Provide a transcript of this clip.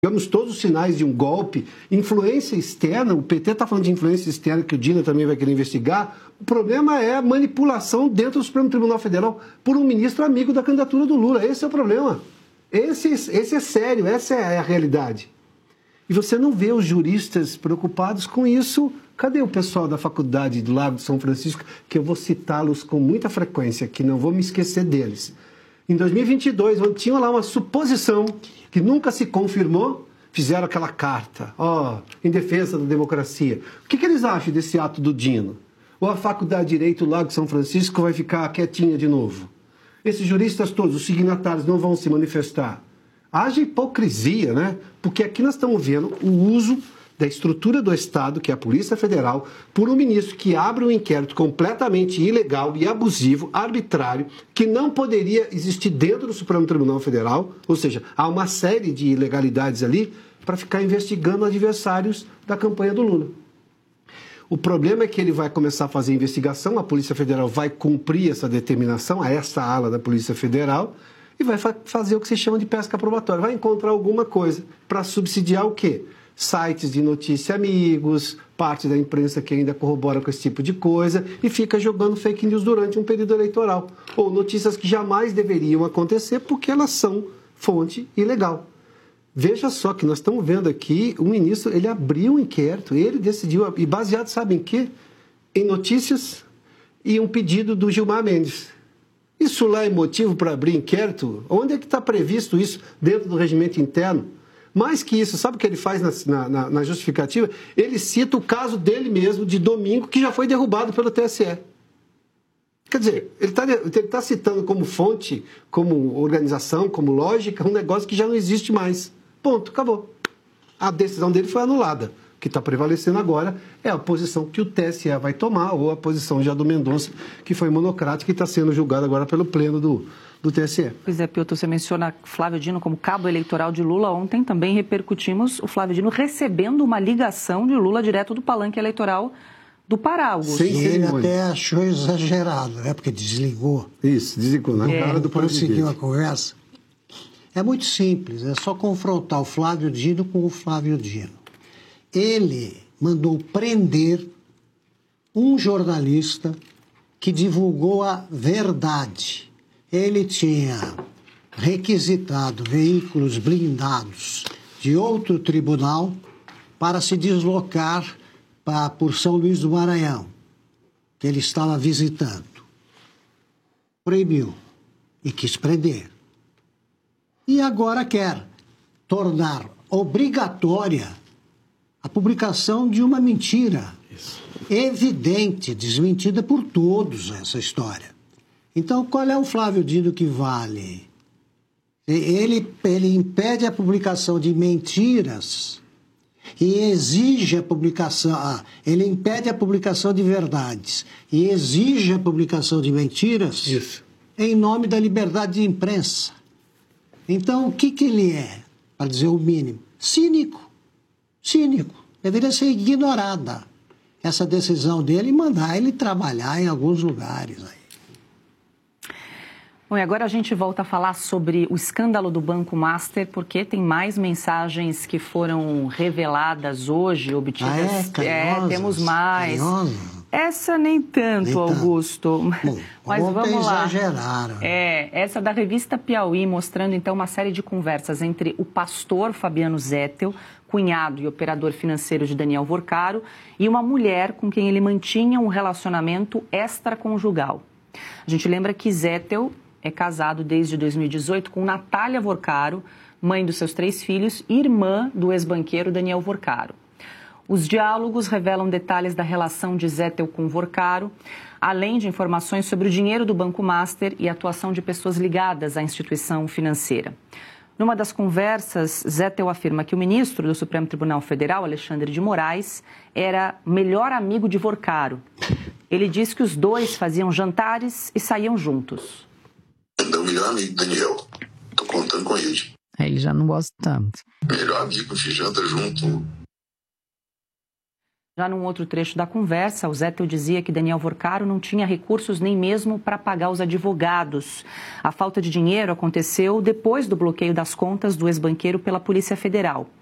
digamos, todos os sinais de um golpe, influência externa, o PT está falando de influência externa, que o Dina também vai querer investigar, o problema é manipulação dentro do Supremo Tribunal Federal por um ministro amigo da candidatura do Lula. Esse é o problema. Esse é sério, essa é a realidade. E você não vê os juristas preocupados com isso. Cadê o pessoal da faculdade do Lago de São Francisco, que eu vou citá-los com muita frequência, que não vou me esquecer deles. Em 2022, onde tinha lá uma suposição que nunca se confirmou, fizeram aquela carta, em defesa da democracia. O que eles acham desse ato do Dino? Ou a Faculdade de Direito do Lago de São Francisco vai ficar quietinha de novo? Esses juristas todos, os signatários, não vão se manifestar. Haja hipocrisia, né? Porque aqui nós estamos vendo o uso da estrutura do Estado, que é a Polícia Federal, por um ministro que abre um inquérito completamente ilegal e abusivo, arbitrário, que não poderia existir dentro do Supremo Tribunal Federal, ou seja, há uma série de ilegalidades ali para ficar investigando adversários da campanha do Lula. O problema é que ele vai começar a fazer investigação, a Polícia Federal vai cumprir essa determinação, a essa ala da Polícia Federal, e vai fazer o que se chama de pesca probatória, vai encontrar alguma coisa para subsidiar o quê? Sites de notícia amigos, parte da imprensa que ainda corrobora com esse tipo de coisa e fica jogando fake news durante um período eleitoral. Ou notícias que jamais deveriam acontecer porque elas são fonte ilegal. Veja só que nós estamos vendo aqui, o ministro, ele abriu um inquérito, ele decidiu, e baseado, sabe em quê? Em notícias e um pedido do Gilmar Mendes. Isso lá é motivo para abrir inquérito? Onde é que está previsto isso dentro do regimento interno? Mais que isso, sabe o que ele faz na justificativa? Ele cita o caso dele mesmo, de domingo, que já foi derrubado pelo TSE. Quer dizer, ele está citando como fonte, como organização, como lógica, um negócio que já não existe mais. Ponto, acabou. A decisão dele foi anulada. O que está prevalecendo agora é a posição que o TSE vai tomar, ou a posição já do Mendonça, que foi monocrática e está sendo julgada agora pelo pleno do TSE. Pois é, Piotr, você menciona Flávio Dino como cabo eleitoral de Lula. Ontem também repercutimos o Flávio Dino recebendo uma ligação de Lula direto do palanque eleitoral do Pará, Augusto. E ele até achou exagerado, né? Porque desligou. Isso, desligou na cara do prosseguiu a conversa. É muito simples, é só confrontar o Flávio Dino com o Flávio Dino. Ele mandou prender um jornalista que divulgou a verdade. Ele tinha requisitado veículos blindados de outro tribunal para se deslocar por São Luís do Maranhão, que ele estava visitando. Proibiu e quis prender. E agora quer tornar obrigatória a publicação de uma mentira evidente, desmentida por todos essa história. Então, qual é o Flávio Dino que vale? Ele impede a publicação de mentiras e exige a publicação... ele impede a publicação de verdades e exige a publicação de mentiras em nome da liberdade de imprensa. Então, o que ele é, para dizer o mínimo? Cínico. Cínico. Deveria ser ignorada essa decisão dele e mandar ele trabalhar em alguns lugares aí. Bom, e agora a gente volta a falar sobre o escândalo do Banco Master, porque tem mais mensagens que foram reveladas hoje, obtidas. Temos mais. Carinhosas? Essa nem tanto, Augusto. Bom, mas vamos lá. Exageraram. Essa da revista Piauí, mostrando então uma série de conversas entre o pastor Fabiano Zettel, cunhado e operador financeiro de Daniel Vorcaro, e uma mulher com quem ele mantinha um relacionamento extraconjugal. A gente lembra que Zettel é casado desde 2018 com Natália Vorcaro, mãe dos seus 3 filhos e irmã do ex-banqueiro Daniel Vorcaro. Os diálogos revelam detalhes da relação de Zettel com Vorcaro, além de informações sobre o dinheiro do Banco Master e a atuação de pessoas ligadas à instituição financeira. Numa das conversas, Zettel afirma que o ministro do Supremo Tribunal Federal, Alexandre de Moraes, era melhor amigo de Vorcaro. Ele diz que os dois faziam jantares e saíam juntos. É o melhor amigo do Daniel. Tô contando com ele. Ele já não gosta tanto. Melhor amigo, a gente janta junto. Já num outro trecho da conversa, o Zettel dizia que Daniel Vorcaro não tinha recursos nem mesmo para pagar os advogados. A falta de dinheiro aconteceu depois do bloqueio das contas do ex-banqueiro pela Polícia Federal.